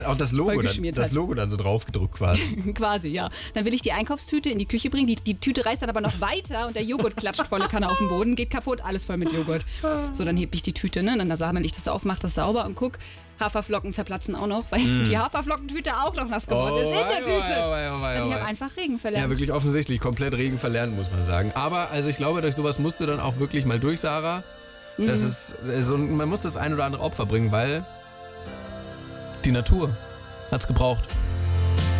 Auch das Logo dann so drauf gedruckt quasi. Quasi, ja. Dann will ich die Einkaufstüte in die Küche bringen. Die Tüte reißt dann aber noch weiter und der Joghurt klatscht volle Kanne auf den Boden, geht kaputt, alles voll mit Joghurt. So, dann heb ich die Tüte, ne? Dann sah man, ich das auf, mach das sauber und guck, Haferflocken zerplatzen auch noch, weil die Haferflockentüte auch noch nass geworden ist in der Tüte. Also ich habe einfach Regen verlernt. Ja, wirklich offensichtlich. Komplett Regen verlernt, muss man sagen. Aber also ich glaube, durch sowas musst du dann auch wirklich mal durch, Sarah. Das ist so, man muss das ein oder andere Opfer bringen, weil die Natur hat's gebraucht.